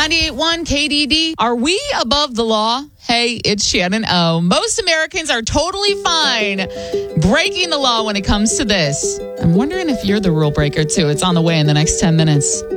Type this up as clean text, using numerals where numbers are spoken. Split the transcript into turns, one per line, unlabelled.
98.1 KDD. Are we above the law? Hey, it's Shannon O. Most Americans are totally fine breaking the law when it comes to this. I'm wondering if you're the rule breaker, too. It's on the way in the next 10 minutes.